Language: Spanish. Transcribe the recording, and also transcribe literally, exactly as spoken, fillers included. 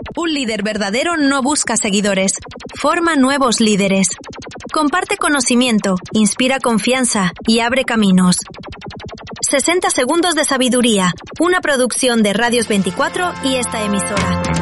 Un líder verdadero no busca seguidores, forma nuevos líderes. Comparte conocimiento, inspira confianza y abre caminos. sesenta segundos de sabiduría, una producción de Radios veinticuatro y esta emisora.